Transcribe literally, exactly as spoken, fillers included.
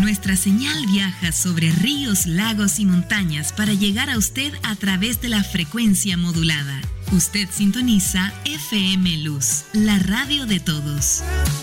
Nuestra señal viaja sobre ríos, lagos y montañas para llegar a usted a través de la frecuencia modulada. Usted sintoniza F M Luz, la radio de todos.